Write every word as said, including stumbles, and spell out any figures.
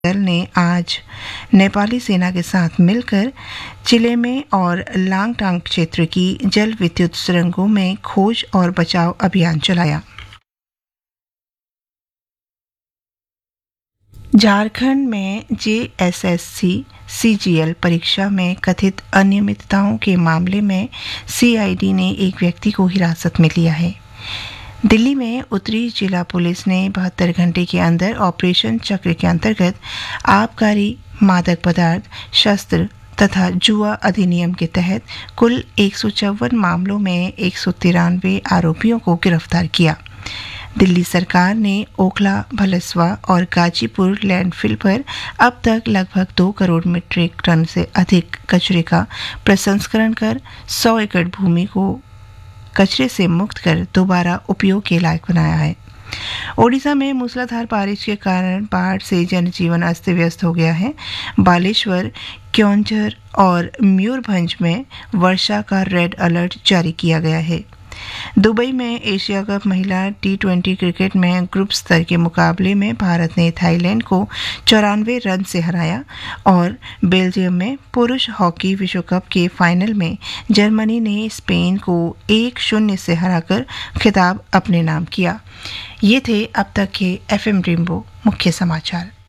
दल ने आज नेपाली सेना के साथ मिलकर चिले में और लांगटांग क्षेत्र की जल विद्युत सुरंगों में खोज और बचाव अभियान चलाया। झारखंड में जे एस एस सी सी जी एल परीक्षा में कथित अनियमितताओं के मामले में सी आई डी ने एक व्यक्ति को हिरासत में लिया है। दिल्ली में उत्तरी जिला पुलिस ने बहत्तर घंटे के अंदर ऑपरेशन चक्र के अंतर्गत आबकारी, मादक पदार्थ, शस्त्र तथा जुआ अधिनियम के तहत कुल एक सौ चौवन मामलों में एक सौ तिरानवे आरोपियों को गिरफ्तार किया। दिल्ली सरकार ने ओखला, भलसवा और गाजीपुर लैंडफिल पर अब तक लगभग दो करोड़ मीट्रिक टन से अधिक कचरे का प्रसंस्करण कर सौ एकड़ भूमि को कचरे से मुक्त कर दोबारा उपयोग के लायक बनाया है। ओडिशा में मूसलाधार बारिश के कारण बाढ़ से जनजीवन अस्त व्यस्त हो गया है। बालेश्वर, क्योंझर और मयूरभंज में वर्षा का रेड अलर्ट जारी किया गया है। दुबई में एशिया कप महिला टी ट्वेंटी क्रिकेट में ग्रुप स्तर के मुकाबले में भारत ने थाईलैंड को चौरानवे रन से हराया और बेल्जियम में पुरुष हॉकी विश्व कप के फाइनल में जर्मनी ने स्पेन को एक शून्य से हराकर खिताब अपने नाम किया। ये थे अब तक के एफ एम रेनबो मुख्य समाचार।